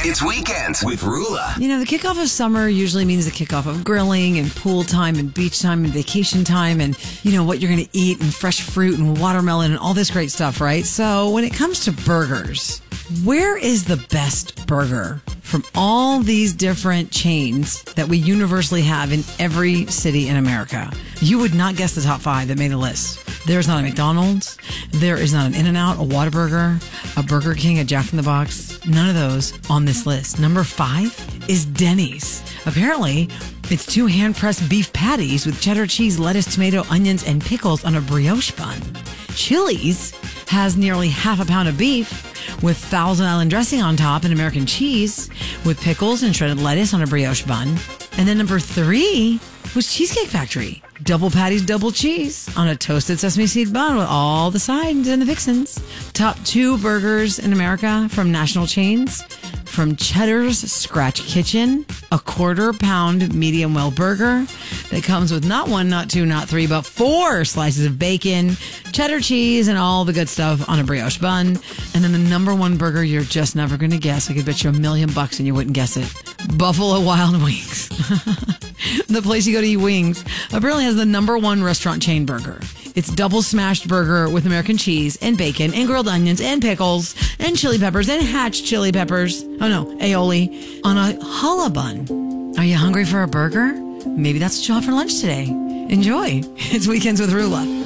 It's Weekends with Rula. You know, the kickoff of summer usually means the kickoff of grilling and pool time and beach time and vacation time and, you know, what you're going to eat and fresh fruit and watermelon and all this great stuff, right? So when it comes to burgers, where is the best burger from all these different chains that we universally have in every city in America? You would not guess the top 5 that made the list. There's not a McDonald's. There is not an In-N-Out, a Whataburger, a Burger King, a Jack in the Box. None of those on this list. Number 5 is Denny's. Apparently, it's 2 hand-pressed beef patties with cheddar cheese, lettuce, tomato, onions, and pickles on a brioche bun. Chili's has nearly half a pound of beef with Thousand Island dressing on top and American cheese with pickles and shredded lettuce on a brioche bun. And then number 3 was Cheesecake Factory. Double patties, double cheese on a toasted sesame seed bun with all the sides and the fixins. Top 2 burgers in America from national chains. From Cheddar's Scratch Kitchen, a 1/4 pound medium well burger that comes with not 1, not 2, not 3, but 4 slices of bacon, cheddar cheese, and all the good stuff on a brioche bun. And then the number 1 burger you're just never going to guess. I could bet you $1 million and you wouldn't guess it. Buffalo Wild Wings. The place you go to eat wings apparently has the number 1 restaurant chain burger. It's double smashed burger with American cheese and bacon and grilled onions and pickles and chili peppers and hatch chili peppers. Oh no, aioli on a challah bun. Are you hungry for a burger? Maybe that's what you'll have for lunch today. Enjoy. It's Weekends with Rula.